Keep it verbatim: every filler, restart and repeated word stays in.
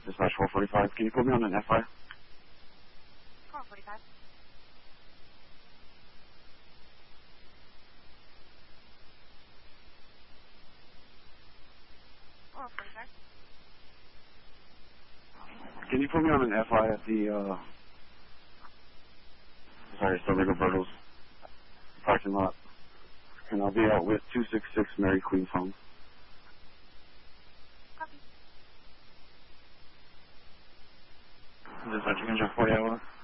Dispatch four forty-five. Can you put me on an F I? four forty-five. four forty-five. Can you put me on an F I at the, uh, sorry, Stone Roberto's parking lot? And I'll be out with two six six Mary Queen's Home. Copy. Dispatch, you can jump forty hour.